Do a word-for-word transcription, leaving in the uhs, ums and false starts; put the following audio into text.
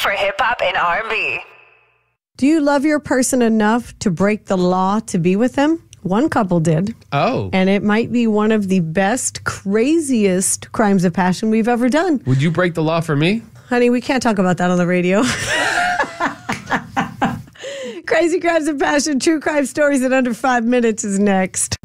for hip-hop and R and B. Do you love your person enough to break the law to be with them? One couple did. Oh. And it might be one of the best, craziest crimes of passion we've ever done. Would you break the law for me? Honey, we can't talk about that on the radio. Crazy Crimes of Passion, true crime stories in under five minutes is next.